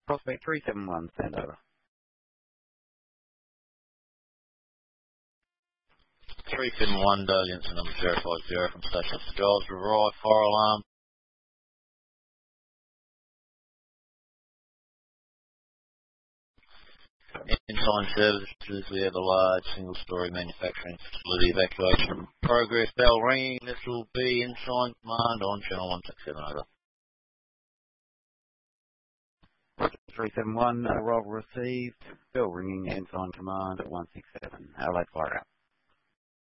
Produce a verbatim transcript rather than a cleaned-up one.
Prospect three seven one, stand over. three seven one, Dalian to number zero five zero from Station Giles, arrive, fire alarm. Ensign services, we have a large single-storey manufacturing facility evacuation progress, bell ringing. This will be Ensign Command on channel one six seven, over. three seven one, arrival received, bell ringing, Ensign Command at one six seven. Our late fire out.